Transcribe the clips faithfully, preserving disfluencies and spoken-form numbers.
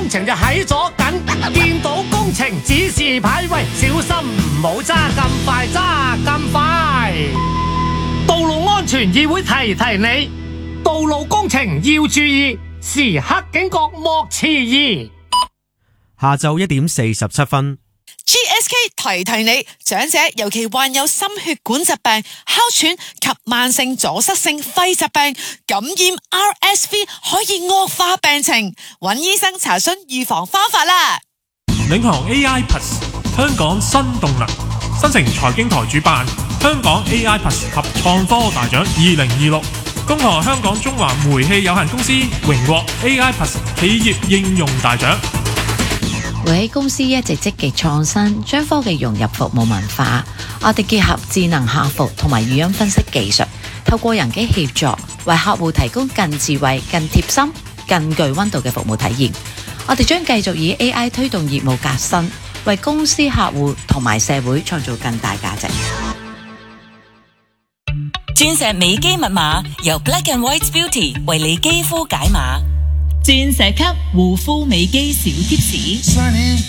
工程就喺左近，見到工程指示牌喂，小心唔好揸咁快，揸咁快。道路安全議會提提你，道路工程要注意，時刻警覺莫遲疑。 下晝一點四十七分。 G S K 提提你，長者尤其患有心血管疾病、哮喘及慢性阻塞性肺疾病，感染 R S V 可以惡化病情，揾醫生查詢預防方法啦。 領航 A I Plus 香港新動能，新城財經台主辦香港 A I Plus 及創科大獎二零二六，恭賀香港中華煤氣有限公司榮獲 A I Plus 企業應用大獎。 煤氣公司一直積極創新，將科技融入服務文化。我哋結合智能客服同埋語音分析技術，透過人機協助，為客戶提供更智慧、更貼心、更具溫度嘅服務體驗。我哋將繼續以 A I 推動業務革新，為公司、客戶同埋社會創造更大價值。 鑽石美肌密碼由 Black and White Beauty 為你肌膚解碼。鑽石級護膚美肌小貼士，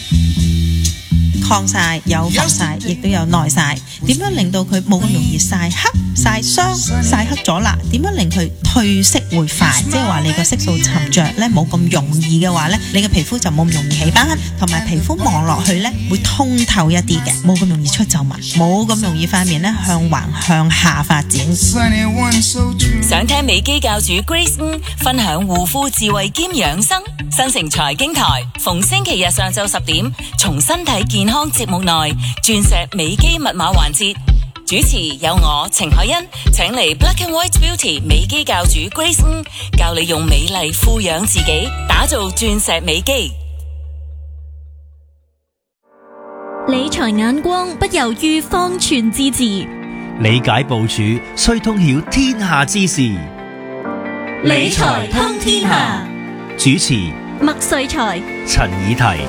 抗曬有防曬，亦都有耐曬。點樣令到佢冇咁容易曬黑、曬傷、曬黑咗啦？點樣令佢褪色會快？即係話你個色素沉着咧冇咁容易嘅話咧，你嘅皮膚就冇咁容易起斑，同埋皮膚望落去咧會通透一啲嘅，冇咁容易出皺紋，冇咁容易塊面咧向橫向下發展。 想聽美肌教主 Grace 分享護膚智慧兼養生，新城財經台逢星期日上晝十點，從身體健康節目內鑽石美肌密碼環節，主持有我程海欣，請嚟 Black and White Beauty 美肌教主 Grace 教你用美麗富養自己，打造鑽石美肌。 理財眼光不猶豫方寸之志， 理解部署須通曉天下之事。 理財通天下， 主持麥瑞才、 陳以提。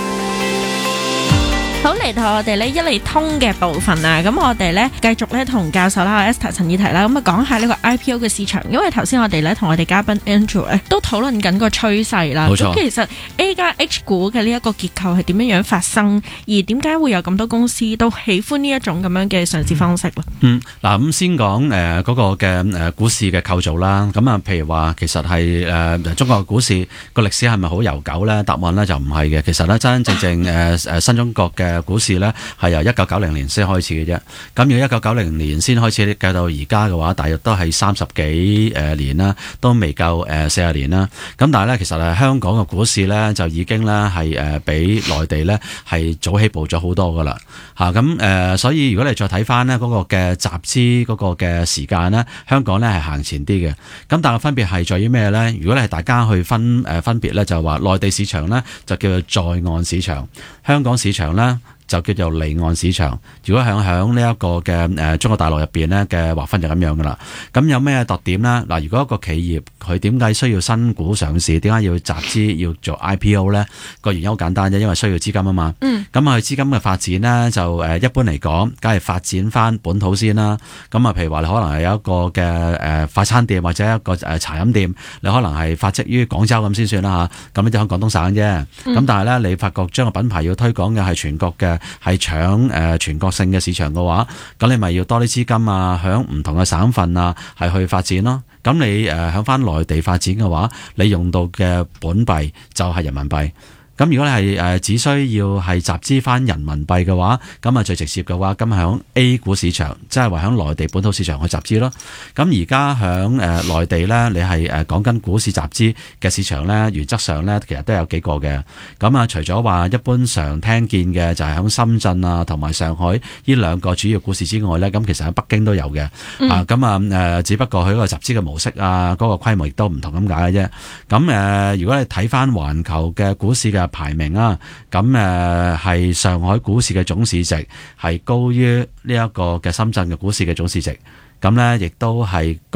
好，嚟到我哋呢一理通嘅部分啊，咁我哋呢繼續呢同教授啦 Esther 陳以提啦，咁啊講下呢個 I P O 嘅市場，因為頭先我哋呢同我哋嘉賓 Andrew 呢都討論緊個趨勢啦。冇錯。咁其實 A 加 H 股嘅呢一個結構係點樣樣發生，而點解會有咁多公司都喜歡呢一種咁樣嘅上市方式咧？ 嗯，嗱咁先講誒嗰個嘅誒股市嘅構造啦。咁啊，譬如話其實係誒、呃、中國股市個歷史係咪好悠久咧？答案咧就唔係嘅。其實咧真真正正誒誒新中國嘅股市咧係由一九九零年先開始嘅啫，咁如果一九九零年先開始計到而家嘅話，大約都係三十幾誒年啦，都未夠誒四十年啦。咁但係咧，其實誒香港嘅股市咧就已經咧係誒比內地咧係早起步咗好多噶啦嚇。咁誒，所以如果你再睇翻咧嗰個嘅集資嗰個嘅時間咧，香港咧係行前啲嘅。咁但係分別係在於咩咧？如果你係大家去分誒分別咧，就話內地市場咧就叫做在岸市場，香港市場咧就叫做離岸市場。如果響響呢一個嘅誒中國大陸入邊咧嘅劃分就咁樣噶啦。咁有咩特點咧？嗱，如果一個企業佢點解需要新股上市？點解要集資要做 I P O 咧？個原因好簡單啫，因為需要資金啊嘛。嗯。咁啊，佢資金嘅發展咧就誒一般嚟講，梗係發展翻本土先啦。咁啊，譬如話你可能係有一個嘅誒快餐店或者一個誒茶飲店，你可能係發跡於廣州咁先算啦嚇。咁呢就喺廣東省啫。咁、嗯、但係咧，你發覺將個品牌要推廣嘅係全國嘅。係搶誒全國性嘅市場嘅話，咁你咪要多啲資金啊，響唔同嘅省份啊，係去發展咯。咁你誒響翻內地發展嘅話，你用到嘅本幣就係人民幣。咁如果你係誒只需要係集資翻人民幣嘅話，咁啊最直接嘅話，咁響 A 股市場，即係話響內地本土市場去集資咯。咁而家響誒內地咧，你係誒講緊股市集資嘅市場咧，原則上咧其實都有幾個嘅。咁啊，除咗話一般常聽見嘅就係響深圳啊同埋上海呢兩個主要股市之外咧，咁其實喺北京都有嘅。嗯、啊，咁啊誒，只不過佢個集資嘅模式啊，嗰、嗰個規模亦都唔同咁解嘅啫。咁誒，如果你睇翻環球嘅股市嘅排名啊，咁誒係上海股市嘅總市值係高於呢一個嘅深圳嘅股市嘅總市值，咁咧亦都係。